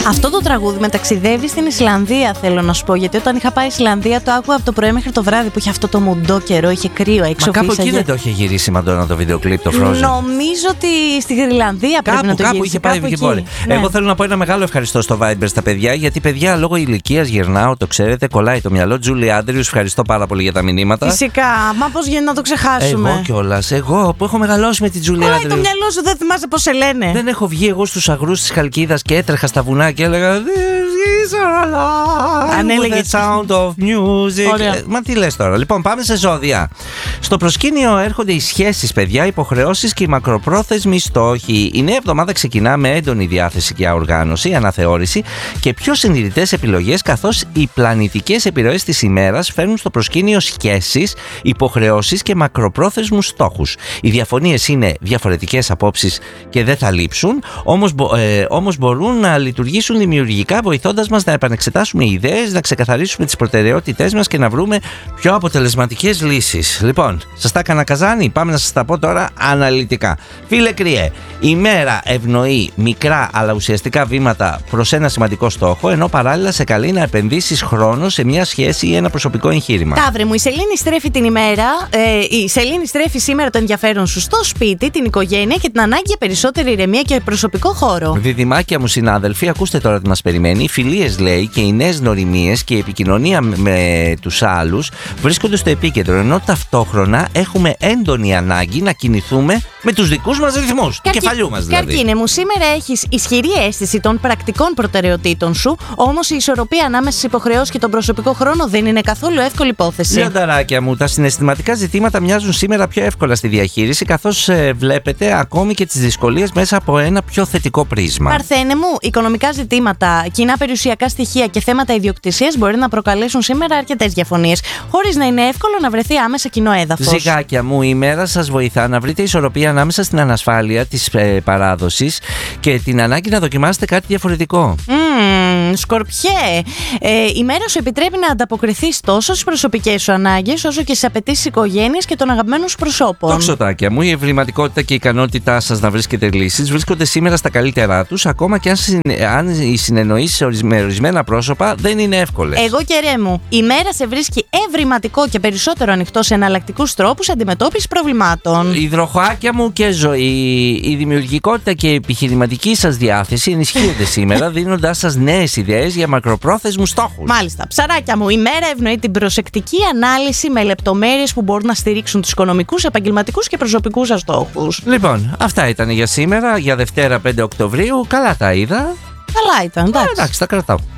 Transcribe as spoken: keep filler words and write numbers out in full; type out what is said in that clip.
Αυτό το τραγούδι με ταξιδεύει στην Ισλανδία, θέλω να σου πω. Γιατί όταν είχα πάει Ισλανδία το άκουγα από το πρωί μέχρι το βράδυ που είχε αυτό το μουντό καιρό, είχε κρύο έξω. Μα κάπου εκεί δεν το είχε γυρίσει η Μαντόνα το βίντεο κλιπ, το Frozen? Νομίζω ότι στη Γρυλανδία πρέπει κάπου, να το κάπου γυρίσει. είχε πάει εκεί πόλη. Ναι. Εγώ θέλω να πω ένα μεγάλο ευχαριστώ στο Viber στα παιδιά, γιατί παιδιά λόγω ηλικίας γυρνάω, το ξέρετε, κολλάει το μυαλό. Τζούλι Άντριους, ευχαριστώ πάρα πολύ για τα μηνύματα. Φυσικά, μα πώς γίνεται να το ξεχάσουμε. Εγώ κιόλας, εγώ που έχω μεγαλώσει με την Τζούλι Άντριους. Κολλάει το μυαλό σου, δεν θυμάσαι πώς σε λένε. Δεν έχω βγει εγώ στους αγρούς της Χαλκίδας και έτρεχα στα βουνά και έλεγα These are alive. Αν έλεγε the sound of music. Ωραία. Μα τι λες τώρα. Λοιπόν, πάμε σε ζώδια. Στο προσκήνιο έρχονται οι σχέσεις, παιδιά, υποχρεώσεις και οι μακροπρόθεσμοι στόχοι. Η νέα εβδομάδα ξεκινά με έντονη διάθεση και αοργάνωση, αναθεώρηση και πιο συνειδητές επιλογές, καθώς οι πλανητικές επιρροές της ημέρας φέρνουν στο προσκήνιο σχέσεις, υποχρεώσεις και μακροπρόθεσμους στόχους. Οι διαφωνίες είναι διαφορετικές απόψεις και δεν θα λείψουν, όμως, ε, όμως μπορούν να λειτουργήσουν δημιουργικά, βοηθώντας μας να επανεξετάσουμε ιδέες, να ξεκαθαρίσουμε τις προτεραιότητές μας και να βρούμε πιο αποτελεσματικές λύσεις. Λοιπόν, σας τα έκανα καζάνι, πάμε να σας τα πω τώρα αναλυτικά. Φίλε Κρυέ, η μέρα ευνοεί μικρά αλλά ουσιαστικά βήματα προς ένα σημαντικό στόχο, ενώ παράλληλα σε καλεί να επενδύσεις χρόνο σε μια σχέση ή ένα προσωπικό εγχείρημα. Ταύρε μου, η Σελήνη στρέφει την ημέρα, ε, η Σελήνη στρέφει σήμερα το ενδιαφέρον σου στο σπίτι, την οικογένεια και την ανάγκη για περισσότερη ηρεμία και προσωπικό χώρο. Διδυμάκια μου συνάδελφοι, ακούστε τώρα τι μας περιμένει. Οι φιλίες, λέει, και οι νέες γνωριμίες και η επικοινωνία με τους άλλους βρίσκονται στο επίκεντρο, ενώ ταυτόχρονα έχουμε έντονη ανάγκη να κινηθούμε με τους δικούς μας ρυθμούς, του κεφαλιού μας δηλαδή. Καρκίνε μου, σήμερα έχεις ισχυρή αίσθηση των πρακτικών προτεραιοτήτων σου, όμως η ισορροπία ανάμεσα στις υποχρεώσεις και τον προσωπικό χρόνο δεν είναι καθόλου εύκολη υπόθεση. Λιονταράκια μου, τα συναισθηματικά ζητήματα μοιάζουν σήμερα πιο εύκολα στη διαχείριση, καθώς ε, βλέπετε ακόμη και τις δυσκολίες μέσα από ένα πιο θετικό πρίσμα. Παρθένε μου, οικονομικά ζητήματα, κοινά περιουσιακά στοιχεία και θέματα ιδιοκτησίας μπορεί να προκαλέσουν σήμερα αρκετές διαφωνίες, χωρίς να είναι εύκολο να βρεθεί άμεσα κοινό έδαφος. Ζυγάκια μου, η μέρα σας βοηθά να βρείτε ισορροπία ανάμεσα στην ανασφάλεια της ε, παράδοσης και την ανάγκη να δοκιμάσετε κάτι διαφορετικό. Mm, σκορπιέ, ε, η μέρα σου επιτρέπει να ανταποκριθείς τόσο στις προσωπικές σου ανάγκες όσο και στις απαιτήσεις της οικογένειας και των αγαπημένων σου προσώπων. Τοξοτάκια μου, η ευρηματικότητα και η ικανότητά σας να βρίσκετε λύσεις βρίσκονται σήμερα στα καλύτερά τους, ακόμα και αν, συν, αν οι συνεννοήσεις με ορισμένα πρόσωπα δεν είναι εύκολες. Εγώ και ρε μου, η μέρα σε βρίσκει ευρηματικό και περισσότερο ανοιχτό σε εναλλακτικούς τρόπους αντιμετώπισης προβλημάτων. Υδροχοάκια μου και ζωή. Η δημιουργικότητα και η επιχειρηματική σας διάθεση ενισχύονται σήμερα, δίνοντάς σας νέες ιδέες για μακροπρόθεσμους στόχους. Μάλιστα. Ψαράκια μου, η μέρα ευνοεί την προσεκτική ανάλυση με λεπτομέρειες που μπορούν να στηρίξουν τους οικονομικούς, επαγγελματικούς και προσωπικούς σας στόχους. Λοιπόν, αυτά ήταν για σήμερα, για Δευτέρα πέντε Οκτωβρίου. Καλά τα είδα. Καλά ήταν, εντάξει. Ε, εντάξει, τα κρατάω.